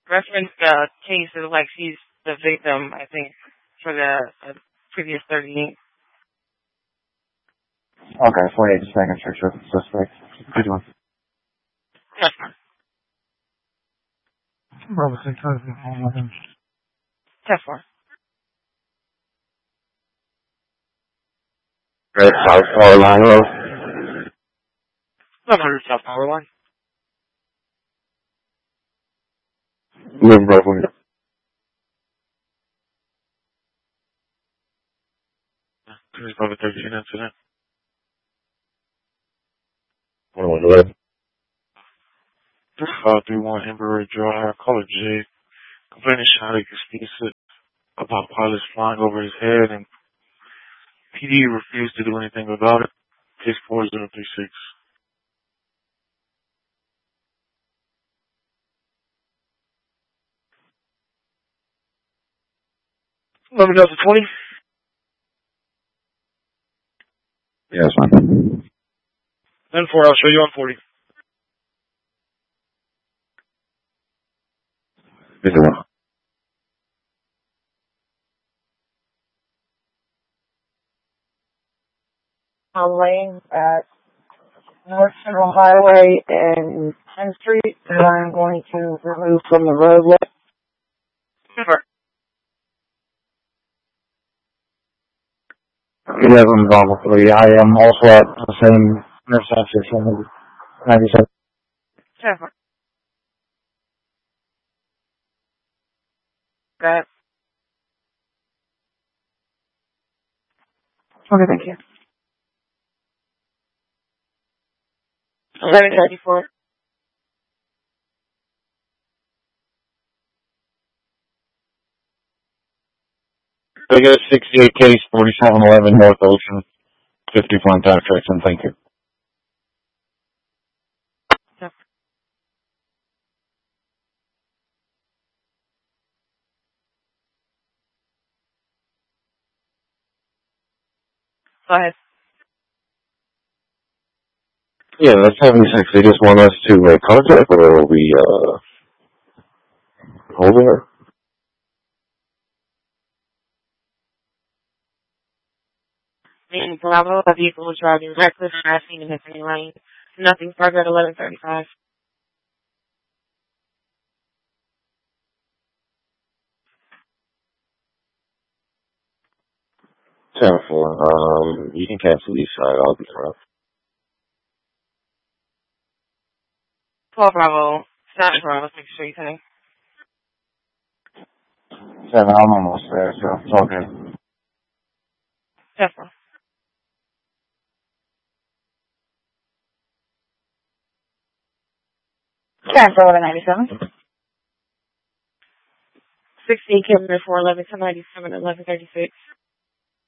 reference the case of like she's the victim, I think, for the previous 30. Okay, 48 just making sure with the suspect. Good one. Yes, ma'am. Bravo 611. Test 4. Great, South Power Line Road. 100 South Power Line. Move Bravo. There's about a 13 incident. 11. 531 Embraer Drive, caller J. Complainant shot explicit about pilots flying over his head, and PD refused to do anything about it. Case 4036. 11,020. Yes, man. 10-4, I'll show you on 40. Good one. I'm laying at North Central Highway and 10th Street, and I'm going to remove from the roadway. Sure. 11 Bravo 3. I am also at the same intersection. 97. Sure. Got it. Okay, thank you. 1134. I got 68 case, 4711 North Ocean, 50 front time traction. Thank you. Yep. Go ahead. Yeah, that's 76. They just want us to contact, or are we holding her? Meeting Bravo, a vehicle was driving reckless, crashing in his lane. Nothing further at 1135. You can cancel each side. I'll be around. 12 Bravo. Not Bravo, let's make sure you can. 7, I'm almost there, so it's all good. Yes, sir. Transfer 1197. 16 Kevin 411 1097 1136.